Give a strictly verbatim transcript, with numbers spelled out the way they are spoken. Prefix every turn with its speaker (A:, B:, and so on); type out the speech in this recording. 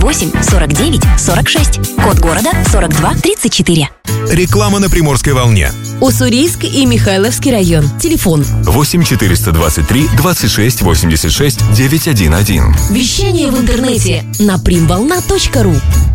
A: восемь сорок девять сорок шесть. Код города сорок два тридцать четыре.
B: Реклама на Приморской волне.
C: Уссурийск и Михайловский район. Телефон
B: восемь четыреста двадцать три двадцать шесть восемьдесят шесть девятьсот одиннадцать.
C: Вещание в интернете на примволна точка ру.